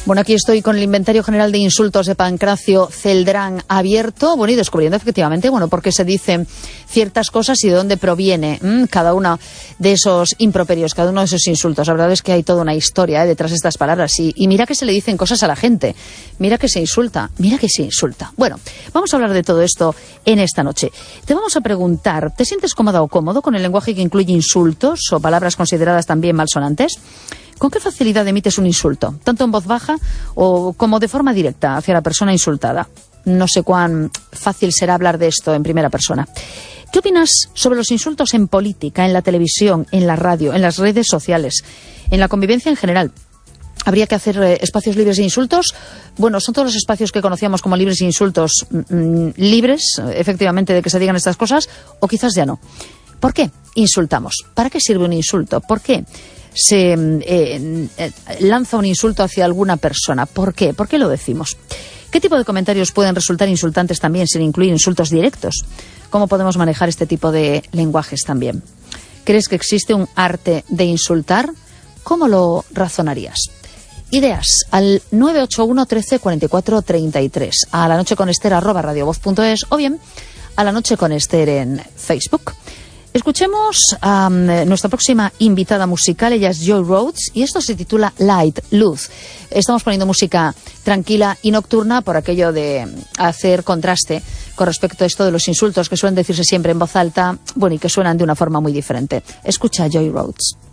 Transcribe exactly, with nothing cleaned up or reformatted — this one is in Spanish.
Bueno, aquí estoy con el inventario general de insultos de Pancracio Celdrán abierto, bueno, y descubriendo efectivamente, bueno, por qué se dicen ciertas cosas y de dónde proviene mmm, cada uno de esos improperios, cada uno de esos insultos. La verdad es que hay toda una historia ¿eh? detrás de estas palabras y, y mira que se le dicen cosas a la gente, mira que se insulta, mira que se insulta. Bueno, vamos a hablar de todo esto en esta noche. Te vamos a preguntar, ¿te sientes cómoda o cómodo con el lenguaje que incluye insultos o palabras consideradas también malsonantes? ¿Con qué facilidad emites un insulto, tanto en voz baja o como de forma directa hacia la persona insultada? No sé cuán fácil será hablar de esto en primera persona. ¿Qué opinas sobre los insultos en política, en la televisión, en la radio, en las redes sociales, en la convivencia en general? ¿Habría que hacer eh, espacios libres de insultos? Bueno, son todos los espacios que conocíamos como libres de insultos mm, libres, efectivamente, de que se digan estas cosas, o quizás ya no. ¿Por qué insultamos? ¿Para qué sirve un insulto? ¿Por qué se eh, eh, lanza un insulto hacia alguna persona? ¿Por qué? ¿Por qué lo decimos? ¿Qué tipo de comentarios pueden resultar insultantes también sin incluir insultos directos? ¿Cómo podemos manejar este tipo de lenguajes también? ¿Crees que existe un arte de insultar? ¿Cómo lo razonarías? Ideas al nueve ocho uno, trece, cuarenta y cuatro, treinta y tres, a la noche con Esther arroba radiovoz punto es o bien a la noche con Esther en Facebook. Escuchemos a um, nuestra próxima invitada musical. Ella es Joy Rhodes y esto se titula Light, Luz. Estamos poniendo música tranquila y nocturna por aquello de hacer contraste con respecto a esto de los insultos que suelen decirse siempre en voz alta, bueno, y que suenan de una forma muy diferente. Escucha a Joy Rhodes.